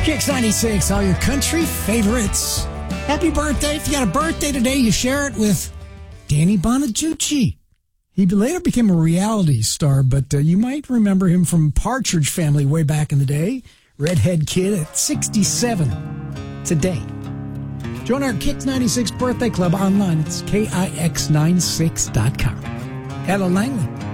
Kicks 96, all your country favorites. Happy birthday. If you got a birthday today, you share it with Danny Bonaducci. He later became a reality star, but you might remember him from Partridge Family way back in the day. Redhead kid at 67 today. Join our Kicks 96 birthday club online. It's KIX96.com. Ella Langley.